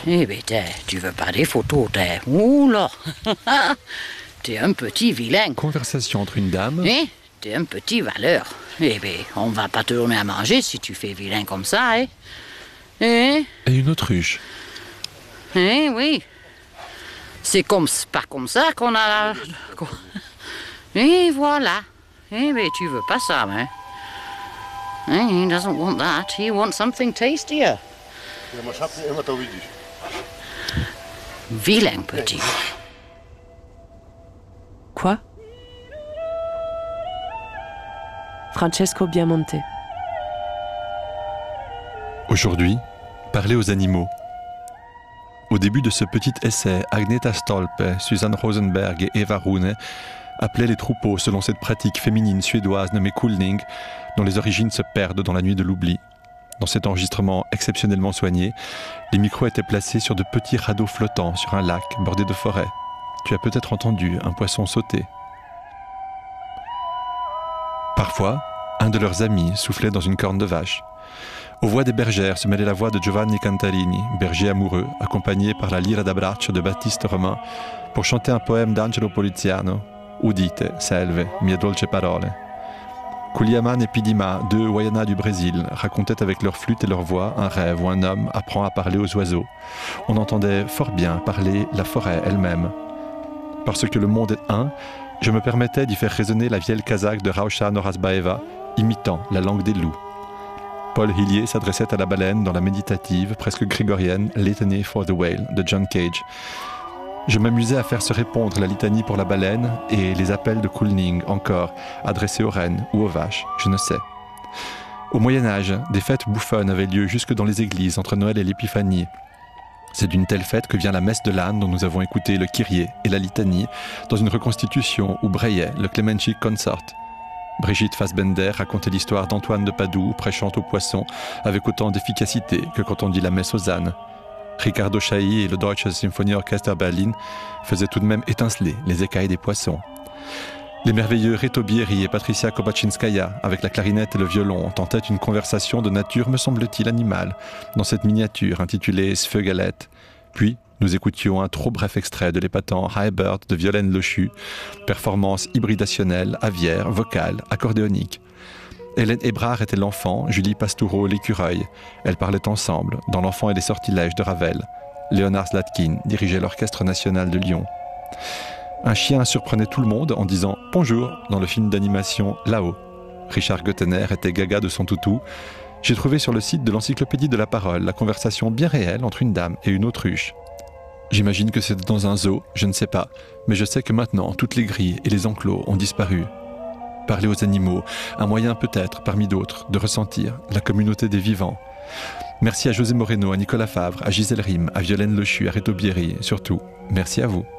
Eh bien, tu veux pas des photos, t'es... Oula. T'es un petit vilain. Conversation entre une dame... Hein? T'es un petit valeur. Eh bien, on va pas te donner à manger si tu fais vilain comme ça, hein? Hein? Et une autruche. Hein, oui. C'est pas comme ça qu'on a... Et voilà. Eh bien, tu veux pas ça, hein? He doesn't want that. He wants something tastier. Vilain petit. Quoi? Francesco Biamonte. Aujourd'hui, parler aux animaux. Au début de ce petit essai, Agneta Stolpe, Susanne Rosenberg et Eva Rune appelaient les troupeaux selon cette pratique féminine suédoise nommée kulning, dont les origines se perdent dans la nuit de l'oubli. Dans cet enregistrement exceptionnellement soigné, les micros étaient placés sur de petits radeaux flottants sur un lac bordé de forêts. Tu as peut-être entendu un poisson sauter. Parfois, un de leurs amis soufflait dans une corne de vache. Aux voix des bergères se mêlait la voix de Giovanni Cantarini, berger amoureux, accompagné par la Lira d'Abraccio de Battiste Romain, pour chanter un poème d'Angelo Poliziano, Udite, selve, mie dolce parole. Kuliaman et Pidima, deux Wayana du Brésil, racontaient avec leur flûte et leur voix un rêve où un homme apprend à parler aux oiseaux. On entendait fort bien parler la forêt elle-même. Parce que le monde est un, je me permettais d'y faire résonner la vielle kazakh de Rausha Norazbaeva, imitant la langue des loups. Paul Hillier s'adressait à la baleine dans la méditative, presque grégorienne, Litany for the Whale de John Cage. Je m'amusais à faire se répondre la litanie pour la baleine et les appels de kulning encore, adressés aux rennes ou aux vaches, je ne sais. Au Moyen-Âge, des fêtes bouffonnes avaient lieu jusque dans les églises entre Noël et l'Épiphanie. C'est d'une telle fête que vient la messe de l'âne dont nous avons écouté le Kyrie et la litanie dans une reconstitution où brayait le Clemency Consort. Brigitte Fassbender racontait l'histoire d'Antoine de Padoue prêchant aux poissons avec autant d'efficacité que quand on dit la messe aux ânes. Riccardo Chailly et le Deutsche Symphonieorchester Berlin faisaient tout de même étinceler les écailles des poissons. Les merveilleux Reto Bieri et Patricia Kopaczynskaya, avec la clarinette et le violon, tentaient une conversation de nature, me semble-t-il, animale, dans cette miniature intitulée Sfögalet. Puis, nous écoutions un trop bref extrait de l'épatant High Bird de Violaine Lochu, performance hybridationnelle, aviaire, vocale, accordéonique. Hélène Hébrard était l'enfant, Julie Pastoureau l'écureuil. Elles parlaient ensemble, dans L'enfant et les sortilèges de Ravel. Léonard Zlatkin dirigeait l'Orchestre national de Lyon. Un chien surprenait tout le monde en disant « Bonjour » dans le film d'animation Là-haut. Richard Gottener était gaga de son toutou. J'ai trouvé sur le site de l'Encyclopédie de la Parole la conversation bien réelle entre une dame et une autruche. J'imagine que c'était dans un zoo, je ne sais pas, mais je sais que maintenant toutes les grilles et les enclos ont disparu. Parler aux animaux, un moyen peut-être, parmi d'autres, de ressentir la communauté des vivants. Merci à José Moreno, à Nicolas Favre, à Gisèle Rime, à Violaine Lochu, à Reto Bieri, surtout, merci à vous.